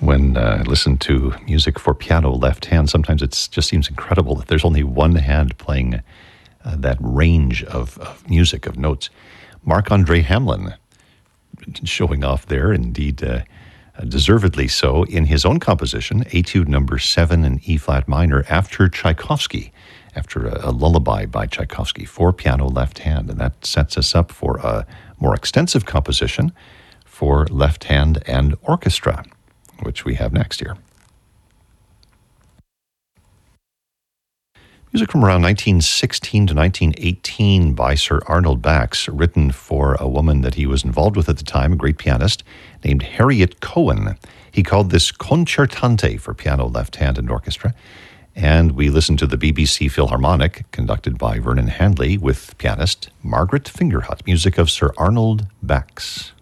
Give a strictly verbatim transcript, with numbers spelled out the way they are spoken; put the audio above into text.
When uh, I listen to music for piano left hand, sometimes it just seems incredible that there's only one hand playing uh, that range of, of music, of notes. Marc-André Hamelin showing off there, indeed uh, deservedly so, in his own composition, Etude number seven in E-flat minor, after Tchaikovsky, after a, a lullaby by Tchaikovsky, for piano left hand. And that sets us up for a more extensive composition for left hand and orchestra, which we have next year. Music from around nineteen sixteen to nineteen eighteen by Sir Arnold Bax, written for a woman that he was involved with at the time, a great pianist named Harriet Cohen. He called this Concertante for piano, left hand, and orchestra. And we listened to the B B C Philharmonic, conducted by Vernon Handley, with pianist Margaret Fingerhut, music of Sir Arnold Bax.